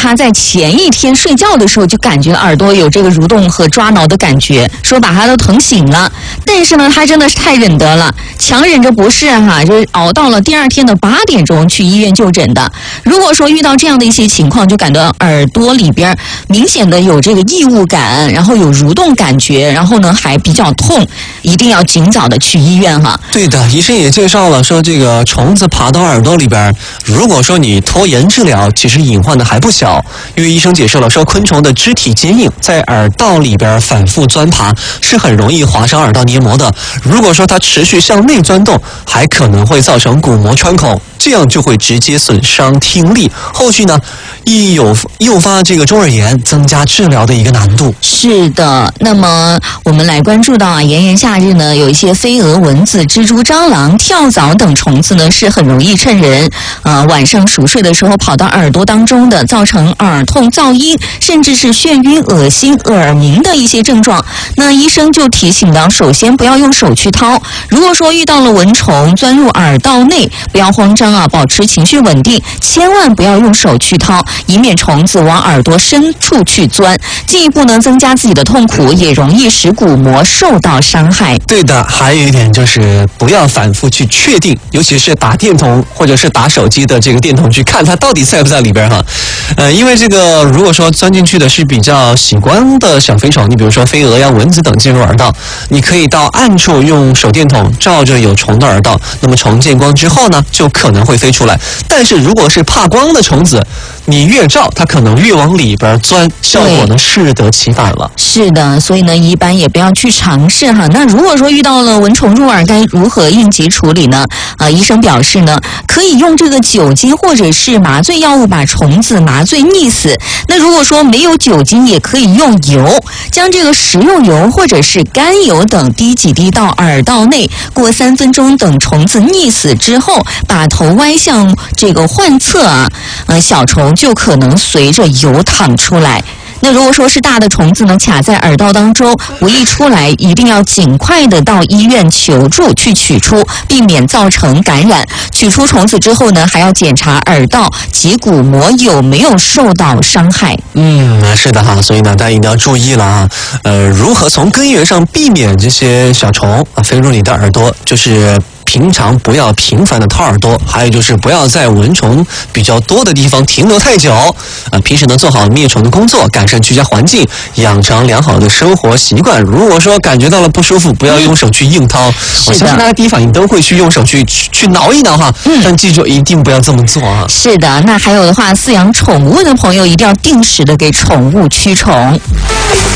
他在前一天睡觉的时候就感觉耳朵有这个蠕动和抓挠的感觉，说把他都疼醒了。但是呢，他真的是太忍得了，强忍着不适就是熬到了第二天的8点钟去医院就诊的。如果说遇到这样的一些情况，就感到耳朵里边明显的有这个异物感，然后有蠕动感觉，然后呢还比较痛，一定要尽早的去医院哈。 对的，医生也介绍了说，这个虫子爬到耳朵里边，如果说你拖延治疗，其实隐患的还不小。因为医生解释了说，昆虫的肢体坚硬，在耳道里边反复钻爬，是很容易划伤耳道黏膜的。如果说它持续向内钻动，还可能会造成鼓膜穿孔，这样就会直接损伤听力。后续呢，诱发这个中耳炎，增加治疗的一个难度。 是的，那么我们来关注到炎炎夏日呢，有一些飞蛾、蚊子、蜘蛛、蟑螂、跳蚤等虫子呢，是很容易趁人晚上熟睡的时候跑到耳朵当中的，造成耳痛、噪音，甚至是眩晕、恶心、耳鸣的一些症状。那医生就提醒到，首先不要用手去掏，如果说遇到了蚊虫钻入耳道内，不要慌张保持情绪稳定，千万不要用手去掏，以免虫子往耳朵深处去钻，进一步呢增加自己的痛苦，也容易使鼓膜受到伤害。 对的，还有一点就是不要反复去确定，尤其是打电筒或者是打手机的这个电筒去看它到底在不在里边因为这个如果说钻进去的是比较喜欢的小飞虫，你比如说飞蛾呀、蚊子等进入耳道，你可以到暗处用手电筒照着有虫的耳道，那么虫见光之后呢，就可能会飞出来。但是如果是怕光的虫子，你越照它可能越往里边钻，效果呢适得其反了。 是的，所以呢一般也不要去尝试那如果说遇到了蚊虫入耳，该如何应急处理呢？医生表示呢，可以用这个酒精或者是麻醉药物把虫子麻醉溺死。那如果说没有酒精，也可以用油，将这个食用油或者是甘油等滴几滴到耳道内，过3分钟，等虫子溺死之后，把头歪向这个患侧小虫就可能随着油淌出来。那如果说是大的虫子呢，卡在耳道当中不易出来，一定要尽快的到医院求助去取出，避免造成感染。取出虫子之后呢，还要检查耳道及鼓膜有没有受到伤害。 是的所以呢，大家一定要注意了如何从根源上避免这些小虫飞入你的耳朵，就是平常不要频繁的掏耳朵，还有就是不要在蚊虫比较多的地方停留太久平时呢做好灭虫的工作，改善居家环境，养成良好的生活习惯。如果说感觉到了不舒服，不要用手去硬掏，我相信大家第一反应都会去用手去挠一挠但记住一定不要这么做是的，那还有的话，饲养宠物的朋友一定要定时的给宠物驱虫。